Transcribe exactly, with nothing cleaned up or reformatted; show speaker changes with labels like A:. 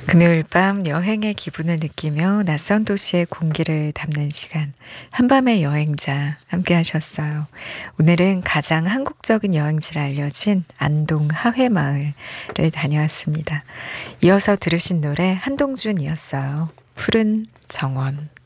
A: 금요일 밤 여행의 기분을 느끼며 낯선 도시의 공기를 담는 시간. 한밤의 여행자 함께 하셨어요. 오늘은 가장 한국적인 여행지로 알려진 안동 하회마을을 다녀왔습니다. 이어서 들으신 노래 한동준이었어요. 푸른 정원.